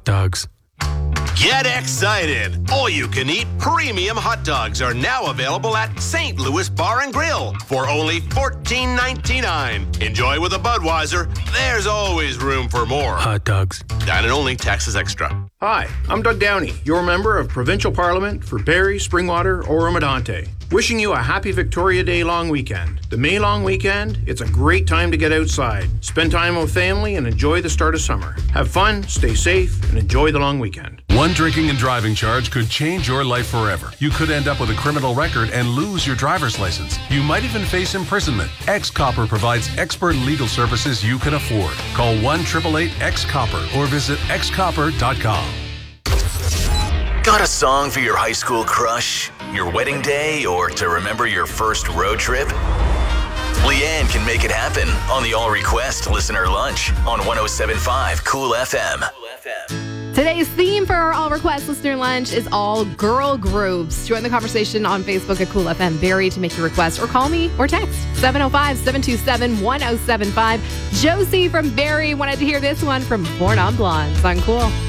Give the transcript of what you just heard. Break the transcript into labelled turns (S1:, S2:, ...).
S1: dogs.
S2: Get excited! All-you-can-eat premium hot dogs are now available at St. Louis Bar and Grill for only $14.99. Enjoy with a Budweiser. There's always room for more.
S1: Hot dogs.
S2: Dine and only, taxes extra.
S3: Hi, I'm Doug Downey, your member of Provincial Parliament for Barrie, Springwater, Oro-Medonte. Wishing you a happy Victoria Day long weekend. The May long weekend, it's a great time to get outside, spend time with family, and enjoy the start of summer. Have fun, stay safe, and enjoy the long weekend.
S4: One drinking and driving charge could change your life forever. You could end up with a criminal record and lose your driver's license. You might even face imprisonment. X-Copper provides expert legal services you can afford. Call 1-888-X-Copper or visit xcopper.com.
S5: Got a song for your high school crush, your wedding day, or to remember your first road trip? Leanne can make it happen on the All Request Listener Lunch on 107.5 Cool FM.
S6: Today's theme for our All Request Listener Lunch is all girl groups. Join the conversation on Facebook at Cool FM Barrie to make your request, or call me or text 705-727-1075. Josie from Barrie wanted to hear this one from Born on Blondes on Cool.